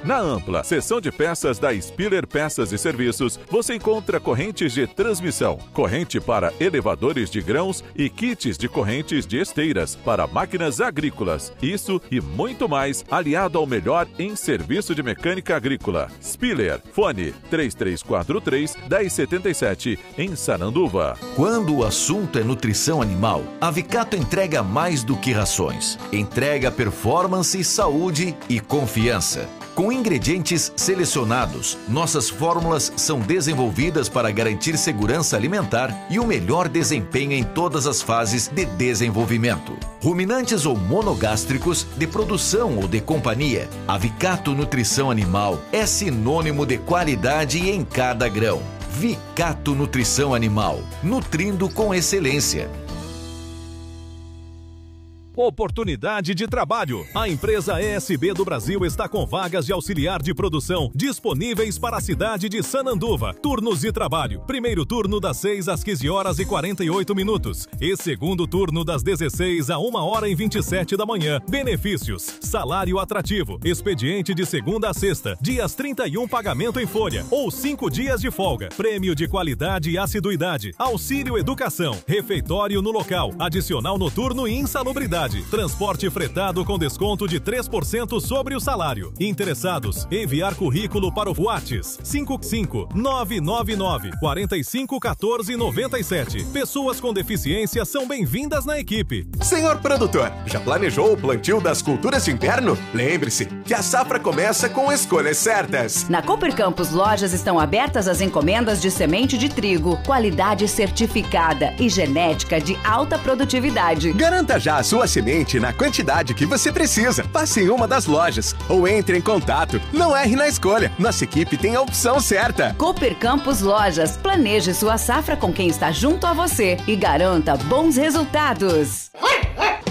Na ampla seção de peças da Spiller Peças e Serviços, você encontra correntes de transmissão, corrente para elevadores de grãos e kits de correntes de esteiras para máquinas agrícolas. Isso e muito mais, aliado ao melhor em serviço de mecânica agrícola. Spiller, fone 3343-1077, em Sananduva. Quando o assunto é nutrição animal, a Vicato entrega mais do que rações. Entrega performance, saúde e confiança. Com ingredientes selecionados, nossas fórmulas são desenvolvidas para garantir segurança alimentar e o melhor desempenho em todas as fases de desenvolvimento. Ruminantes ou monogástricos, de produção ou de companhia, a Vicato Nutrição Animal é sinônimo de qualidade em cada grão. Vicato Nutrição Animal, nutrindo com excelência. Oportunidade de trabalho. A empresa ESB do Brasil está com vagas de auxiliar de produção disponíveis para a cidade de Sananduva. Turnos de trabalho. Primeiro turno das 6 às 15 horas e 48 minutos. E segundo turno das 16 a 1 hora e 27 da manhã. Benefícios. Salário atrativo. Expediente de segunda a sexta. Dias 31 pagamento em folha. Ou 5 dias de folga. Prêmio de qualidade e assiduidade. Auxílio educação. Refeitório no local. Adicional noturno e insalubridade. Transporte fretado com desconto de 3% sobre o salário. Interessados, enviar currículo para o WhatsApp 55999-451497. Pessoas com deficiência são bem-vindas na equipe. Senhor produtor, já planejou o plantio das culturas de inverno? Lembre-se que a safra começa com escolhas certas. Na Cooper Campus Lojas estão abertas as encomendas de semente de trigo, qualidade certificada e genética de alta produtividade. Garanta já a sua semente na quantidade que você precisa. Passe em uma das lojas ou entre em contato. Não erre na escolha. Nossa equipe tem a opção certa. Cooper Campus Lojas. Planeje sua safra com quem está junto a você e garanta bons resultados.